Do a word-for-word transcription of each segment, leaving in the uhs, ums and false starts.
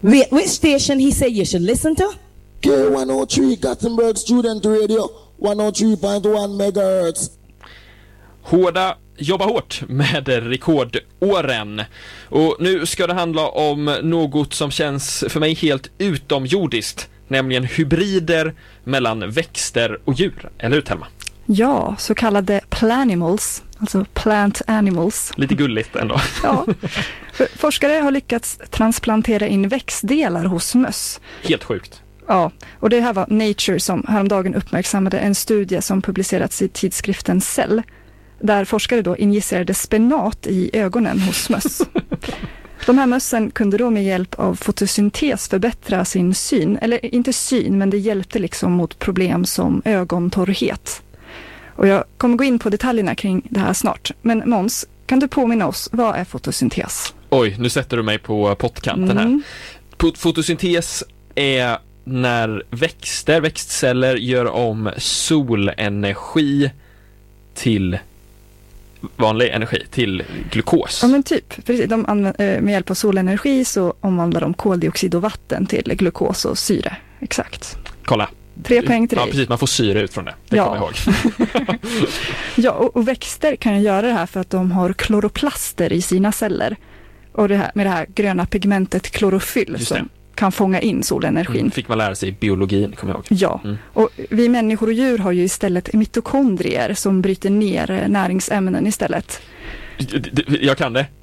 Wait, which station he said you should listen to? K one oh three Gothenburg Student Radio, one oh three point one megahertz. Hårda, jobba hårt med rekordåren. Och nu ska det handla om något som känns för mig helt utomjordiskt, nämligen hybrider mellan växter och djur. Eller hur, Telma? Ja, så kallade planimals, alltså plant animals. Lite gulligt ändå. Ja, för forskare har lyckats transplantera in växtdelar hos möss. Helt sjukt. Ja, och det här var Nature som häromdagen uppmärksammade en studie som publicerats i tidskriften Cell, där forskare då injicerade spenat i ögonen hos möss. De här mössen kunde då med hjälp av fotosyntes förbättra sin syn, eller inte syn, men det hjälpte liksom mot problem som ögontorrhet. Och jag kommer gå in på detaljerna kring det här snart. Men Måns, kan du påminna oss, vad är fotosyntes? Oj, nu sätter du mig på pottkanten här. Mm. Fotosyntes är när växter, växtceller gör om solenergi till vanlig energi, till glukos. Ja, men typ. Precis. De använder, med hjälp av solenergi så omvandlar de koldioxid och vatten till glukos och syre. Exakt. Kolla. Tre poäng till dig. Ja, precis. Man får syre ut från det. Det ja. kommer jag ihåg. Ja, och, och växter kan ju göra det här för att de har kloroplaster i sina celler. Och det här, med det här gröna pigmentet klorofyll som kan fånga in solenergin. Mm, fick man lära sig i biologin, kommer jag ihåg. Ja, mm. Och vi människor och djur har ju istället mitokondrier som bryter ner näringsämnen istället. Jag kan det.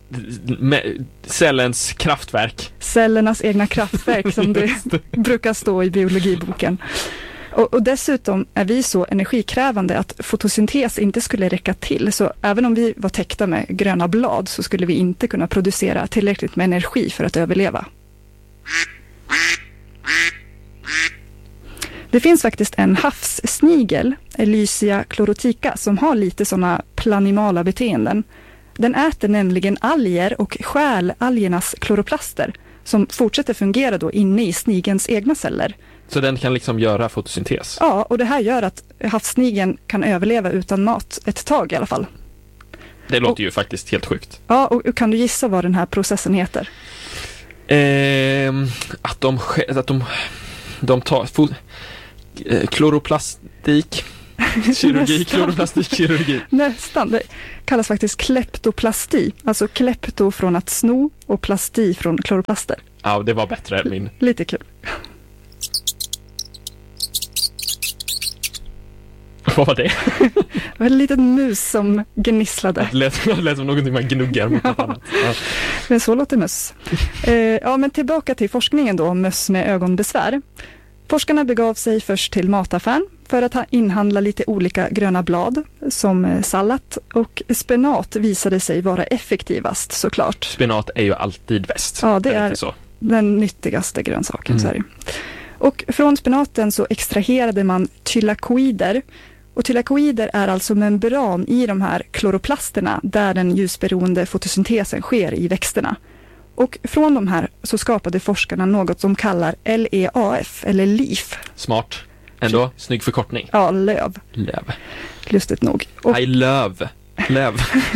Cellens kraftverk. Cellernas egna kraftverk som det brukar stå i biologiboken. Och, och dessutom är vi så energikrävande att fotosyntes inte skulle räcka till. Så även om vi var täckta med gröna blad så skulle vi inte kunna producera tillräckligt med energi för att överleva. Det finns faktiskt en havssnigel, Elysia chlorotica, som har lite sådana planimala beteenden. Den äter nämligen alger och stjäl algernas kloroplaster som fortsätter fungera då inne i snigelns egna celler. Så den kan liksom göra fotosyntes? Ja, och det här gör att havssnigeln kan överleva utan mat ett tag i alla fall. Det låter och, ju faktiskt helt sjukt. Ja, och kan du gissa vad den här processen heter? Eh, att de att de de tar fo- eh, kloroplastik kirurgi, kloroplastik-kirurgi. Nästan. Det kallas faktiskt kleptoplasti. Alltså klepto från att sno och plasti från kloroplaster. Ja, det var bättre än min. Lite kul. Vad var det? Det var en liten mus som gnisslade. Det lät, det lät som någonting man gnuggar mot något annat. Ja. Men så låter möss. Eh, ja, men tillbaka till forskningen då om möss med ögonbesvär. Forskarna begav sig först till mataffären för att inhandla lite olika gröna blad som sallad, och spenat visade sig vara effektivast såklart. Spenat är ju alltid bäst. Ja, det är, är så. den nyttigaste grönsaken. Mm. Så är det. Och från spenaten så extraherade man thylakoider. Och thylakoider är alltså membran i de här kloroplasterna där den ljusberoende fotosyntesen sker i växterna. Och från de här så skapade forskarna något som kallar L E A F, eller LEAF. Smart. Ändå, snygg förkortning. Ja, löv. Löv. Lustigt nog. Och, I love. Löv.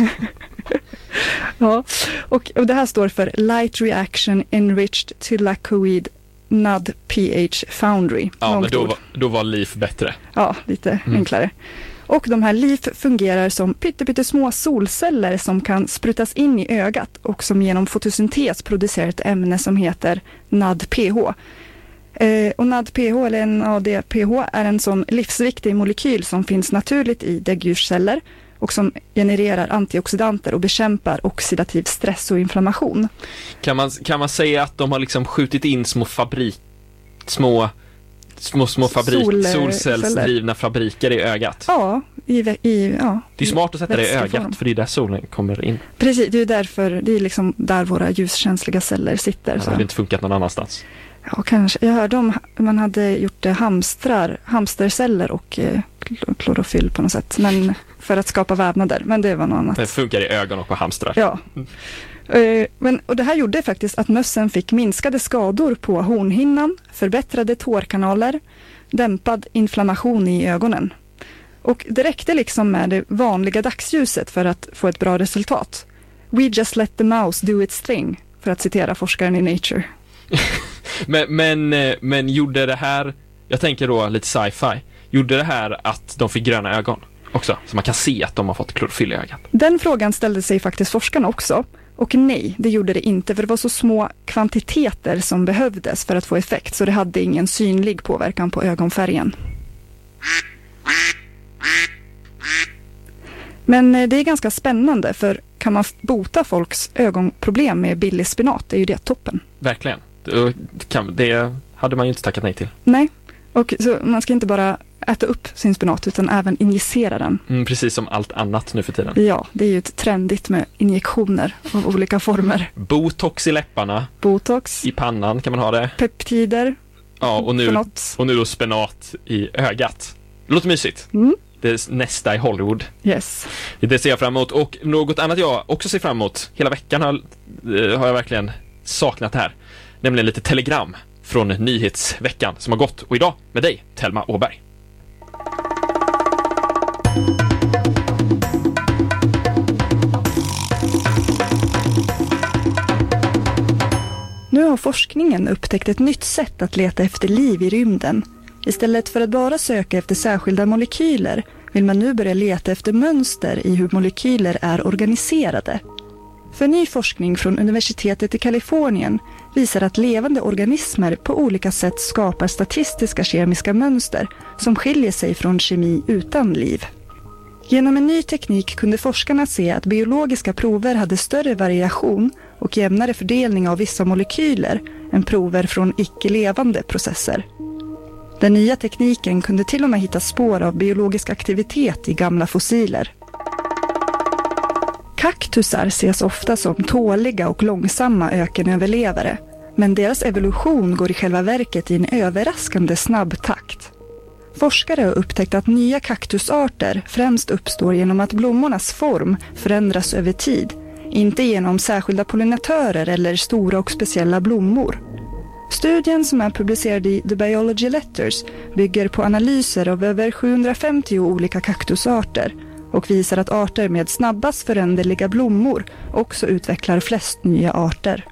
ja, och, och det här står för Light Reaction Enriched Thylakoid N A D P H Foundry. Ja, men då var, då var LEAF bättre. Ja, lite mm. enklare. Och de här LEAF fungerar som pyttesmå solceller som kan sprutas in i ögat och som genom fotosyntes producerar ett ämne som heter N A D P H. Eh, och N A D P H eller N A D P H är en sån livsviktig molekyl som finns naturligt i däggdjursceller och som genererar antioxidanter och bekämpar oxidativ stress och inflammation. Kan man, kan man säga att de har liksom skjutit in små fabrik, små små, små fabrik, Sol, solcellsdrivna fabriker i ögat? Ja, i, i, ja. Det är smart att sätta det i ögat form. för det är där solen kommer in. Precis, det är därför, det är liksom där våra ljuskänsliga celler sitter. Det har inte funkat någon annanstans. Ja, kanske. Jag hörde om man hade gjort det hamstrar, hamsterceller och eh, klorofyll på något sätt. Men för att skapa vävnader. Men det var något annat. Det funkar i ögon och på hamstrar. Ja. Mm. Eh, men, och det här gjorde faktiskt att mössen fick minskade skador på hornhinnan, förbättrade tårkanaler, dämpad inflammation i ögonen. Och det räckte liksom med det vanliga dagsljuset för att få ett bra resultat. We just let the mouse do its thing, för att citera forskaren i Nature. men, men, men gjorde det här, jag tänker då lite sci-fi, gjorde det här att de fick gröna ögon också? Så man kan se att de har fått klorofyll i ögat. Den frågan ställde sig faktiskt forskarna också. Och nej, det gjorde det inte, för det var så små kvantiteter som behövdes för att få effekt, så det hade ingen synlig påverkan på ögonfärgen. Men det är ganska spännande, för kan man bota folks ögonproblem med billig spenat, det är ju det toppen. Verkligen. Det hade man ju inte tackat nej till. Nej, och så man ska inte bara äta upp sin spenat utan även injicera den. Mm, precis som allt annat nu för tiden. Ja, det är ju ett trendigt med injektioner av olika former. Botox i läpparna. Botox. I pannan kan man ha det. Peptider. Ja, och nu, och nu då spenat i ögat. Det låter mysigt. Mm. Det är nästa i Hollywood. Yes. Det ser jag fram emot. Och något annat jag också ser fram emot. Hela veckan har, har jag verkligen saknat det här. Nämligen lite telegram från nyhetsveckan som har gått. Och idag med dig, Thelma Åberg. Nu har forskningen upptäckt ett nytt sätt att leta efter liv i rymden. Istället för att bara söka efter särskilda molekyler vill man nu börja leta efter mönster i hur molekyler är organiserade. För ny forskning från universitetet i Kalifornien visar att levande organismer på olika sätt skapar statistiska kemiska mönster som skiljer sig från kemi utan liv. Genom en ny teknik kunde forskarna se att biologiska prover hade större variation och jämnare fördelning av vissa molekyler än prover från icke-levande processer. Den nya tekniken kunde till och med hitta spår av biologisk aktivitet i gamla fossiler. Kaktusar ses ofta som tåliga och långsamma ökenöverlevare, men deras evolution går i själva verket i en överraskande snabb takt. Forskare har upptäckt att nya kaktusarter främst uppstår genom att blommornas form förändras över tid, inte genom särskilda pollinatörer eller stora och speciella blommor. Studien som är publicerad i The Biology Letters bygger på analyser av över sjuhundrafemtio olika kaktusarter och visar att arter med snabbast föränderliga blommor också utvecklar flest nya arter.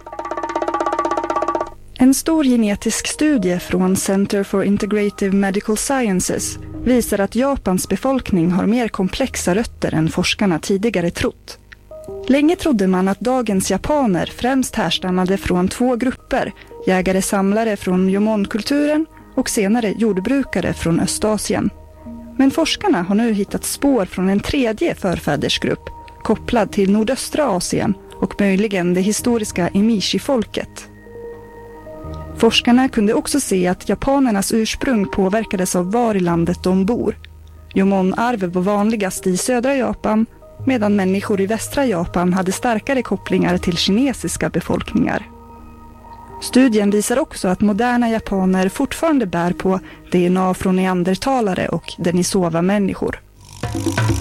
En stor genetisk studie från Center for Integrative Medical Sciences visar att Japans befolkning har mer komplexa rötter än forskarna tidigare trott. Länge trodde man att dagens japaner främst härstammade från två grupper, jägare-samlare från Jomon-kulturen och senare jordbrukare från Östasien. Men forskarna har nu hittat spår från en tredje förfädersgrupp, kopplad till nordöstra Asien och möjligen det historiska Emishi-folket. Forskarna kunde också se att japanernas ursprung påverkades av var i landet de bor. Jomon-arv var vanligast i södra Japan, medan människor i västra Japan hade starkare kopplingar till kinesiska befolkningar. Studien visar också att moderna japaner fortfarande bär på D N A från neandertalare och Denisova-människor.